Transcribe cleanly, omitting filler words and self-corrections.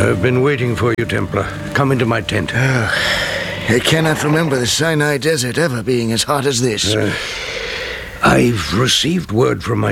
I've been waiting for you, Templar. Come into my tent. I cannot remember the Sinai Desert ever being as hot as this. I've received word from my